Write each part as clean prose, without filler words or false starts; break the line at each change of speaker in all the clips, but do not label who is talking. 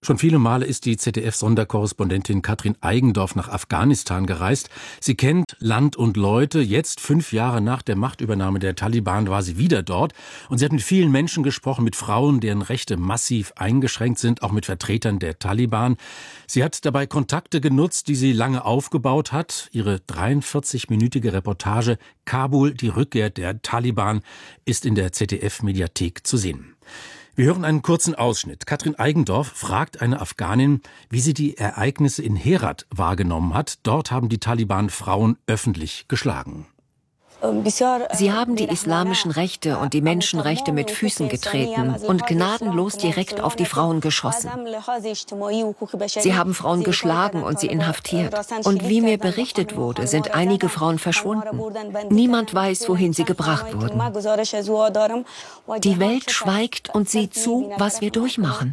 Schon viele Male ist die ZDF-Sonderkorrespondentin Katrin Eigendorf nach Afghanistan gereist. Sie kennt Land und Leute. Jetzt, 5 Jahre nach der Machtübernahme der Taliban, war sie wieder dort. Und sie hat mit vielen Menschen gesprochen, mit Frauen, deren Rechte massiv eingeschränkt sind, auch mit Vertretern der Taliban. Sie hat dabei Kontakte genutzt, die sie lange aufgebaut hat. Ihre 43-minütige Reportage Kabul, die Rückkehr der Taliban, ist in der ZDF-Mediathek zu sehen. Wir hören einen kurzen Ausschnitt. Katrin Eigendorf fragt eine Afghanin, wie sie die Ereignisse in Herat wahrgenommen hat. Dort haben die Taliban Frauen öffentlich geschlagen.
Sie haben die islamischen Rechte und die Menschenrechte mit Füßen getreten und gnadenlos direkt auf die Frauen geschossen. Sie haben Frauen geschlagen und sie inhaftiert. Und wie mir berichtet wurde, sind einige Frauen verschwunden. Niemand weiß, wohin sie gebracht wurden. Die Welt schweigt und sieht zu, was wir durchmachen.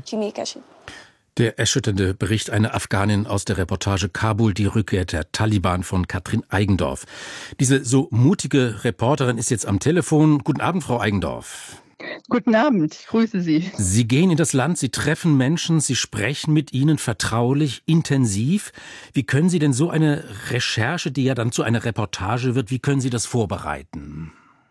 Der erschütternde Bericht einer Afghanin aus der Reportage Kabul, die Rückkehr der Taliban von Katrin Eigendorf. Diese so mutige Reporterin ist jetzt am Telefon. Guten Abend, Frau Eigendorf.
Guten Abend, ich grüße Sie.
Sie gehen in das Land, Sie treffen Menschen, Sie sprechen mit ihnen vertraulich, intensiv. Wie können Sie denn so eine Recherche, die ja dann zu einer Reportage wird, wie können Sie das vorbereiten?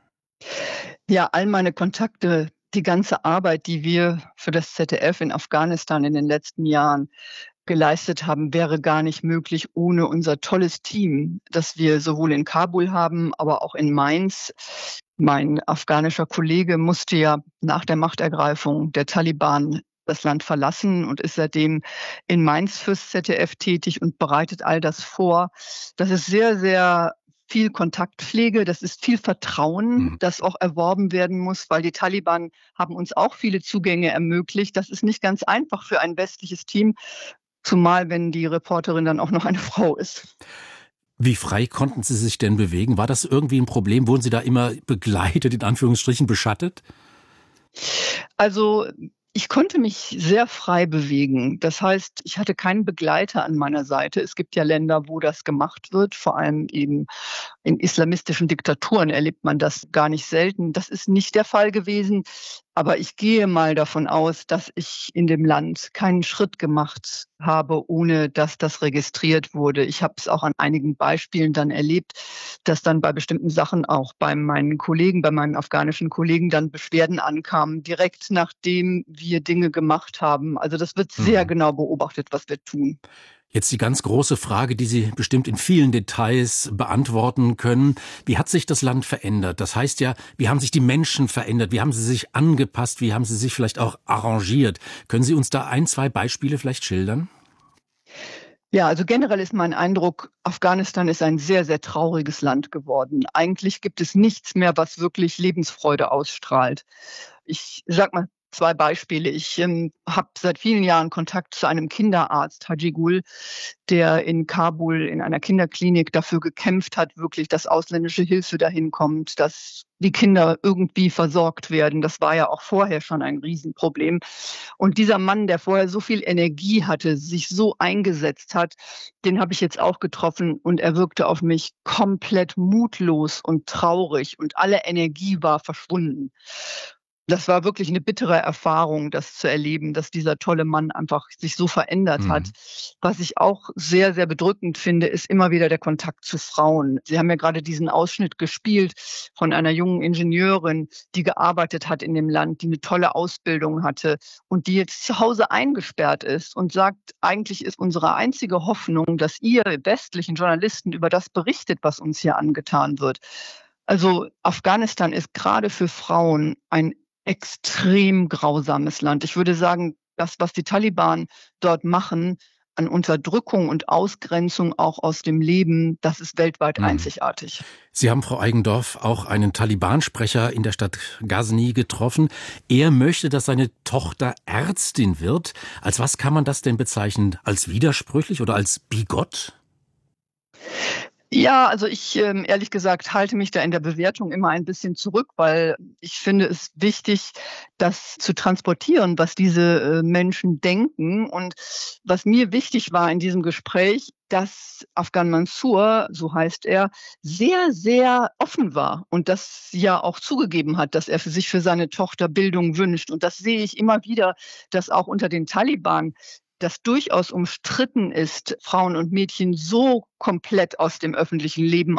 Ja, all meine Kontakte, die ganze Arbeit, die wir für das ZDF in Afghanistan in den letzten Jahren geleistet haben, wäre gar nicht möglich ohne unser tolles Team, das wir sowohl in Kabul haben, aber auch in Mainz. Mein afghanischer Kollege musste ja nach der Machtergreifung der Taliban das Land verlassen und ist seitdem in Mainz fürs ZDF tätig und bereitet all das vor. Das ist sehr, sehr viel Kontaktpflege, das ist viel Vertrauen, das auch erworben werden muss, weil die Taliban haben uns auch viele Zugänge ermöglicht. Das ist nicht ganz einfach für ein westliches Team, zumal wenn die Reporterin dann auch noch eine Frau ist.
Wie frei konnten Sie sich denn bewegen? War das irgendwie ein Problem? Wurden Sie da immer begleitet, in Anführungsstrichen beschattet?
Also ich konnte mich sehr frei bewegen. Das heißt, ich hatte keinen Begleiter an meiner Seite. Es gibt ja Länder, wo das gemacht wird, vor allem eben in islamistischen Diktaturen erlebt man das gar nicht selten. Das ist nicht der Fall gewesen. Aber ich gehe mal davon aus, dass ich in dem Land keinen Schritt gemacht habe, ohne dass das registriert wurde. Ich habe es auch an einigen Beispielen dann erlebt, dass dann bei bestimmten Sachen auch bei meinen Kollegen, bei meinen afghanischen Kollegen dann Beschwerden ankamen, direkt nachdem wir Dinge gemacht haben. Also das wird sehr genau beobachtet, was wir tun.
Jetzt die ganz große Frage, die Sie bestimmt in vielen Details beantworten können. Wie hat sich das Land verändert? Das heißt ja, wie haben sich die Menschen verändert? Wie haben sie sich angepasst? Wie haben sie sich vielleicht auch arrangiert? Können Sie uns da 1, 2 Beispiele vielleicht schildern?
Ja, also generell ist mein Eindruck, Afghanistan ist ein sehr, sehr trauriges Land geworden. Eigentlich gibt es nichts mehr, was wirklich Lebensfreude ausstrahlt. Ich sag mal 2 Beispiele. Ich habe seit vielen Jahren Kontakt zu einem Kinderarzt, Haji Gul, der in Kabul in einer Kinderklinik dafür gekämpft hat, wirklich, dass ausländische Hilfe dahin kommt, dass die Kinder irgendwie versorgt werden. Das war ja auch vorher schon ein Riesenproblem. Und dieser Mann, der vorher so viel Energie hatte, sich so eingesetzt hat, den habe ich jetzt auch getroffen und er wirkte auf mich komplett mutlos und traurig und alle Energie war verschwunden. Das war wirklich eine bittere Erfahrung, das zu erleben, dass dieser tolle Mann einfach sich so verändert hat. Was ich auch sehr, sehr bedrückend finde, ist immer wieder der Kontakt zu Frauen. Sie haben ja gerade diesen Ausschnitt gespielt von einer jungen Ingenieurin, die gearbeitet hat in dem Land, die eine tolle Ausbildung hatte und die jetzt zu Hause eingesperrt ist und sagt, eigentlich ist unsere einzige Hoffnung, dass ihr westlichen Journalisten über das berichtet, was uns hier angetan wird. Also Afghanistan ist gerade für Frauen ein extrem grausames Land. Ich würde sagen, das, was die Taliban dort machen, an Unterdrückung und Ausgrenzung auch aus dem Leben, das ist weltweit einzigartig.
Sie haben, Frau Eigendorf, auch einen Taliban-Sprecher in der Stadt Ghazni getroffen. Er möchte, dass seine Tochter Ärztin wird. Als was kann man das denn bezeichnen? Als widersprüchlich oder als bigott?
Ja, also ich ehrlich gesagt halte mich da in der Bewertung immer ein bisschen zurück, weil ich finde es wichtig, das zu transportieren, was diese Menschen denken. Und was mir wichtig war in diesem Gespräch, dass Afghan Mansour, so heißt er, sehr, sehr offen war und das ja auch zugegeben hat, dass er für seine Tochter Bildung wünscht. Und das sehe ich immer wieder, dass auch unter den Taliban das durchaus umstritten ist, Frauen und Mädchen so komplett aus dem öffentlichen Leben